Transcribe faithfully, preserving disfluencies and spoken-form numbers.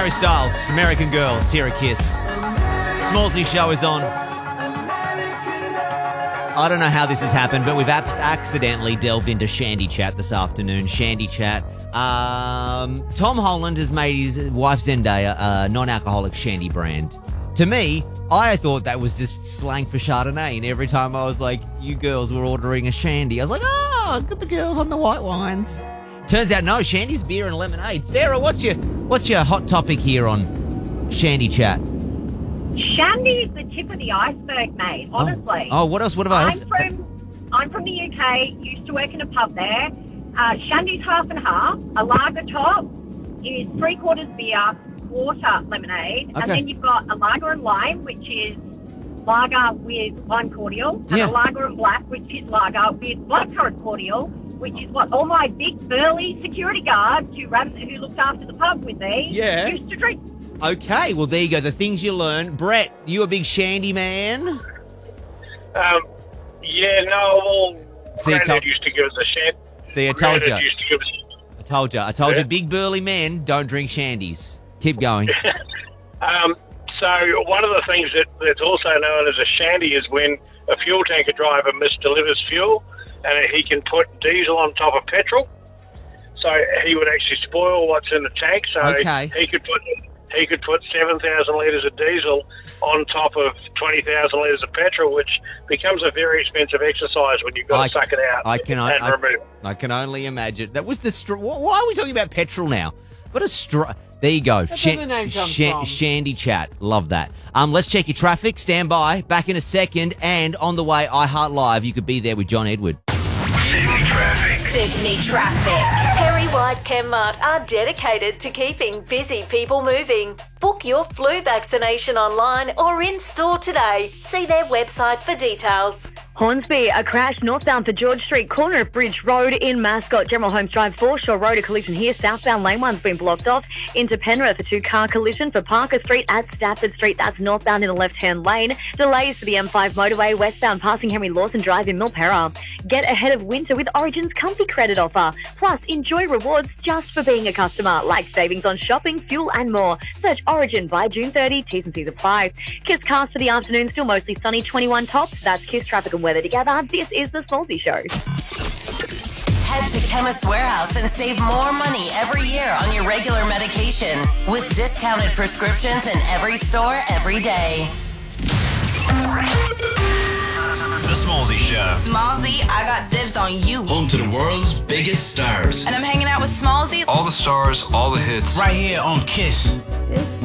Harry Styles, American Girls, here at Kiss. Smallsy show is on. I don't know how this has happened, but we've ab- accidentally delved into Shandy Chat this afternoon. Shandy Chat. Um, Tom Holland has made his wife Zendaya a non-alcoholic shandy brand. To me, I thought that was just slang for Chardonnay, and every time I was like, you girls were ordering a shandy, I was like, oh, good, the girls on the white wines. Turns out, no, shandy's beer and lemonade. Sarah, what's your what's your hot topic here on Shandy Chat? Shandy is the tip of the iceberg, mate, honestly. Oh, oh what else? What about I'm from, I'm from the U K, used to work in a pub there. Uh, Shandy's half and half. A lager top is three quarters beer, quarter lemonade. Okay. And then you've got a lager and lime, which is lager with lime cordial. And Yeah. a lager and black, which is lager with blackcurrant cordial, which is what all my big, burly security guards who ran, who looked after the pub with me Yeah. used to drink. Okay, well, there you go. The things you learn. Brett, you a big shandy man? Um, yeah, no, well, See, I Granddad told- used to give us a shandy. See, I told you. Granddad used to give us I told you. I told Yeah. you big burly men don't drink shandies. Keep going. Um, so one of the things that, that's also known as a shandy is when a fuel tanker driver misdelivers fuel and he can put diesel on top of petrol. So he would actually spoil what's in the tank. So Okay. he could put he could put seven thousand litres of diesel on top of twenty thousand litres of petrol, which becomes a very expensive exercise when you've got I- to suck it out I can I, and I, remove it. I can only imagine. That was the str- wh- Why are we talking about petrol now? What a str- There you go. That's where the name comes from. Shandy Chat. Love that. Um, let's check your traffic. Stand by. Back in a second. And on the way, iHeart Live. You could be there with John Edward. Sydney traffic. Sydney traffic. Terry White Chemmart are dedicated to keeping busy people moving. Book your flu vaccination online or in store today. See their website for details. Hornsby, a crash northbound for George Street, corner of Bridge Road in Mascot. General Holmes Drive, Foreshore Road, a collision here. Southbound lane one's been blocked off. Into Penrith, a two-car collision for Parker Street at Stafford Street. That's northbound in the left-hand lane. Delays for the M five motorway, westbound passing Henry Lawson Drive in Milperra. Get ahead of winter with Origin's Comfy Credit offer. Plus, enjoy rewards just for being a customer, like savings on shopping, fuel and more. Search Origin by June thirtieth. T's and C's apply. Kiss cast for the afternoon, still mostly sunny, twenty-one tops. That's Kiss traffic and weather together. This is the Smallsy Show. Head to Chemist Warehouse and save more money every year on your regular medication with discounted prescriptions in every store every day. The Smallsy Show. Smallsy, I got dibs on you. Home to the world's biggest stars. And I'm hanging out with Smallsy. All the stars, all the hits. Right here on Kiss. This